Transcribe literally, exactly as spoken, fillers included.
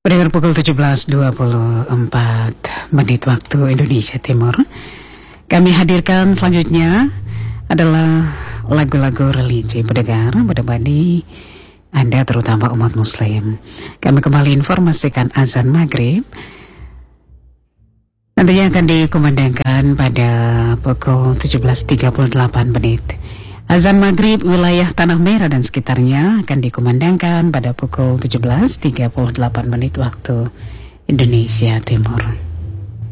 Pendengar pukul tujuh belas dua puluh empat menit waktu Indonesia Timur. Kami hadirkan selanjutnya adalah lagu-lagu religi. Pendengar, mudah-mudahan Anda terutama umat muslim. Kami kembali informasikan azan maghrib nantinya akan dikumandangkan pada pukul tujuh belas tiga puluh delapan menit. Azan maghrib wilayah Tanah Merah dan sekitarnya akan dikumandangkan pada pukul tujuh belas tiga puluh delapan menit waktu Indonesia Timur.